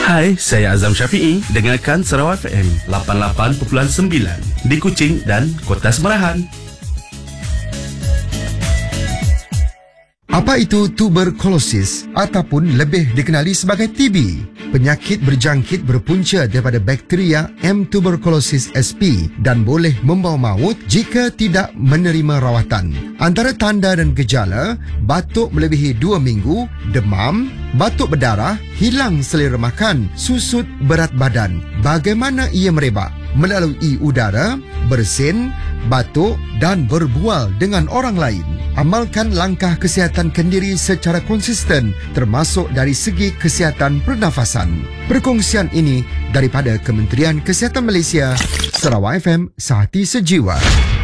Hai, saya Azam Syafiee. Dengarkan Sarawak FM 88.9 di Kuching dan Kota Semerahan. Apa itu tuberkulosis ataupun lebih dikenali sebagai TB? Penyakit berjangkit berpunca daripada bakteria M. tuberculosis sp dan boleh membawa maut jika tidak menerima rawatan. Antara tanda dan gejala, batuk melebihi 2 minggu, demam, batuk berdarah, hilang selera makan, susut berat badan. Bagaimana ia merebak? Melalui udara, bersin, batuk dan berbual dengan orang lain. Amalkan langkah kesihatan kendiri secara konsisten termasuk dari segi kesihatan pernafasan. Perkongsian ini daripada Kementerian Kesihatan Malaysia, Sarawak FM, Sehati Sejiwa.